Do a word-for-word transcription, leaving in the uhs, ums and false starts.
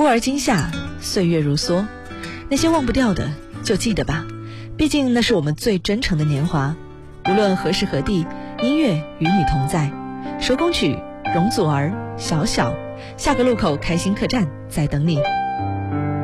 忽而今夏，岁月如梭，那些忘不掉的就记得吧，毕竟那是我们最真诚的年华。无论何时何地，音乐与你同在。手工曲，容祖儿，小小，下个路口开心客栈在等你。